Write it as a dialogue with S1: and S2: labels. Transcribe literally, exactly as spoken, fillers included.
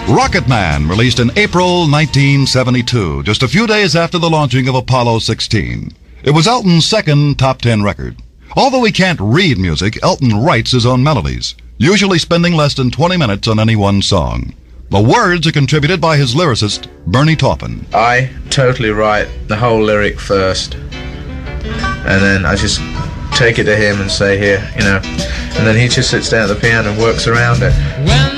S1: Rocket Man, released in April nineteen seventy-two, just a few days after the launching of Apollo sixteen. It was Elton's second top ten record. Although he can't read music, Elton writes his own melodies, usually spending less than twenty minutes on any one song. The words are contributed by his lyricist, Bernie Taupin.
S2: I totally write the whole lyric first, and then I just take it to him and say, here, you know, and then he just sits down at the piano and works around it. When